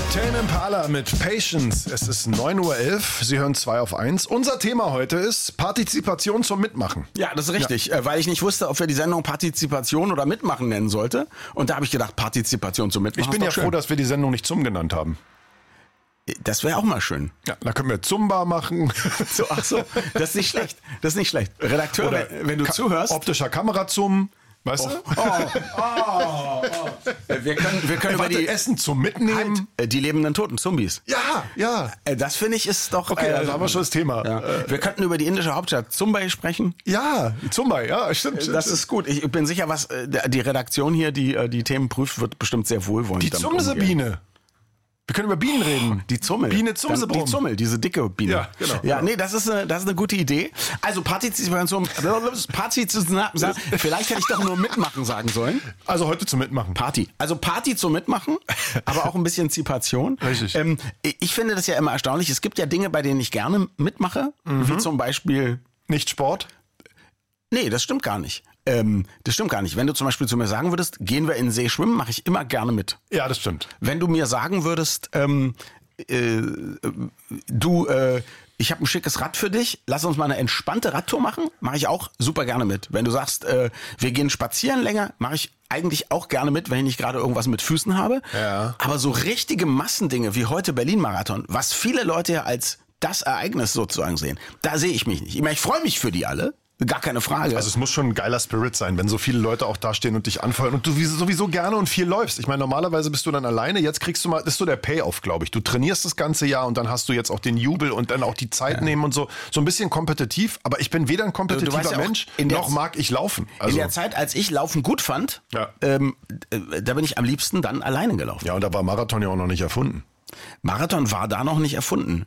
Tame Impala mit Patience. Es ist 9:11 Uhr. Sie hören 2 auf 1. Unser Thema heute ist Partizipation zum Mitmachen. Ja, das ist richtig, weil ich nicht wusste, ob wir die Sendung Partizipation oder Mitmachen nennen sollte. Und da habe ich gedacht, Partizipation zum Mitmachen. Ich bin ja froh, dass wir die Sendung nicht Zum genannt haben. Das wäre auch mal schön. Ja, da können wir Zumba machen. Ach so, das ist nicht schlecht. Das ist nicht schlecht. Redakteur, Oder wenn du zuhörst. Optischer Kamera-Zum. Weißt du? Wir können über die Essen zum Mitnehmen. Die lebenden Toten, Zombies. Ja. Das finde ich ist doch... Okay, also haben wir schon das Thema. Ja. Wir könnten über die indische Hauptstadt Mumbai sprechen. Ja, Zumba, ja, stimmt. Das ist gut. Ich bin sicher, was die Redaktion hier, die Themen prüft, wird bestimmt sehr wohlwollend. Die Zumsebiene. Wir können über Bienen reden. Die Zummel. Biene Zumsebrumm. Die Zummel, diese dicke Biene. Ja, genau. Ja, nee, das ist eine gute Idee. Also Partizipation, vielleicht hätte ich doch nur mitmachen sagen sollen. Also heute zum Mitmachen. Party. Also Party zum Mitmachen, aber auch ein bisschen Zipation. Richtig. Ich finde das ja immer erstaunlich. Es gibt ja Dinge, bei denen ich gerne mitmache, wie zum Beispiel... Nicht Sport? Nee, das stimmt gar nicht. Das stimmt gar nicht. Wenn du zum Beispiel zu mir sagen würdest, gehen wir in den See schwimmen, mache ich immer gerne mit. Ja, das stimmt. Wenn du mir sagen würdest, ich habe ein schickes Rad für dich, lass uns mal eine entspannte Radtour machen, mache ich auch super gerne mit. Wenn du sagst, wir gehen spazieren länger, mache ich eigentlich auch gerne mit, wenn ich nicht gerade irgendwas mit Füßen habe. Ja. Aber so richtige Massendinge wie heute Berlin-Marathon, was viele Leute ja als das Ereignis sozusagen sehen, da sehe ich mich nicht. Ich meine, ich freue mich für die alle. Gar keine Frage. Also es muss schon ein geiler Spirit sein, wenn so viele Leute auch da stehen und dich anfeuern und du sowieso gerne und viel läufst. Ich meine, normalerweise bist du dann alleine, jetzt kriegst du mal, das ist so der Payoff, glaube ich. Du trainierst das ganze Jahr und dann hast du jetzt auch den Jubel und dann auch die Zeit nehmen und so. So ein bisschen kompetitiv, aber ich bin weder ein kompetitiver ja Mensch, noch mag ich laufen. Also, in der Zeit, als ich Laufen gut fand, da bin ich am liebsten dann alleine gelaufen. Ja, und da war Marathon ja auch noch nicht erfunden. Marathon war da noch nicht erfunden.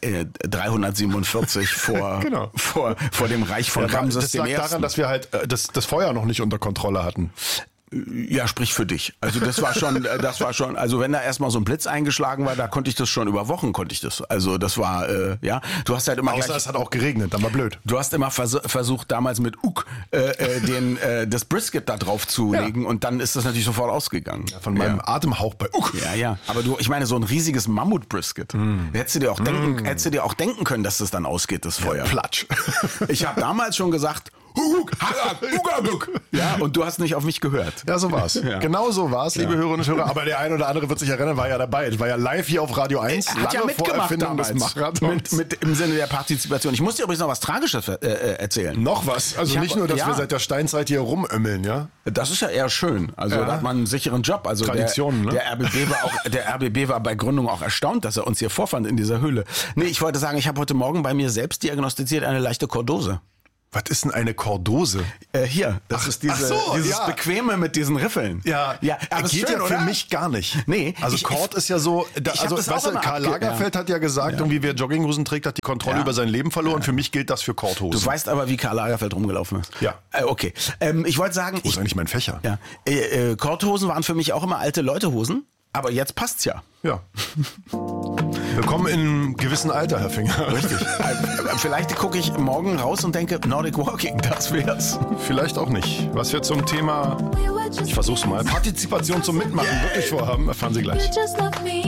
347 genau. vor dem Reich von Ramses dem Ersten. Das lag daran, dass wir halt das Feuer noch nicht unter Kontrolle hatten. Ja, sprich für dich. Also das war schon, also wenn da erstmal so ein Blitz eingeschlagen war, da konnte ich das schon über Wochen Also das war, du hast halt immer Außer es hat auch geregnet, dann war blöd. Du hast immer versucht damals mit das Brisket da drauf zu legen und dann ist das natürlich sofort ausgegangen. Ja, von meinem Atemhauch bei Ja. Aber ich meine, so ein riesiges Mammut-Brisket. Hättest du dir auch denken können, dass das dann ausgeht, das Feuer. Ja, Platsch. Ich habe damals schon gesagt, ja, und du hast nicht auf mich gehört. Ja, so war's. Ja. Genau so war's, liebe Hörerinnen und Hörer. Aber der ein oder andere wird sich erinnern, war ja dabei. Ich war ja live hier auf Radio 1. Hat ja mitgemacht damals. Mit im Sinne der Partizipation. Ich muss dir übrigens noch was Tragisches erzählen. Noch was? Also nicht nur, dass wir seit der Steinzeit hier rumömmeln, ja? Das ist ja eher schön. Also da hat man einen sicheren Job. Also Traditionen, der RBB war bei Gründung auch erstaunt, dass er uns hier vorfand in dieser Höhle. Nee, ich wollte sagen, ich habe heute Morgen bei mir selbst diagnostiziert eine leichte Kordose. Was ist denn eine Kordose? Hier, das ist dieses Bequeme mit diesen Riffeln. Ja, aber geht schön, ja für oder? mich gar nicht. Nee. Also Kord ist ja so, Karl Lagerfeld hat ja gesagt, irgendwie wer Jogginghosen trägt, hat die Kontrolle über sein Leben verloren. Für mich gilt das für Kordhosen. Du weißt aber, wie Karl Lagerfeld rumgelaufen ist. Ja. Okay. Ich wollte sagen... Wo ist eigentlich mein Fächer? Ja. Kordhosen waren für mich auch immer alte Leutehosen, aber jetzt passt's ja. Ja. Willkommen in einem gewissen Alter, Herr Finger. Richtig. Vielleicht gucke ich morgen raus und denke, Nordic Walking, das wär's. Vielleicht auch nicht. Was wir zum Thema, ich versuch's mal, Partizipation zum Mitmachen wirklich vorhaben, erfahren Sie gleich.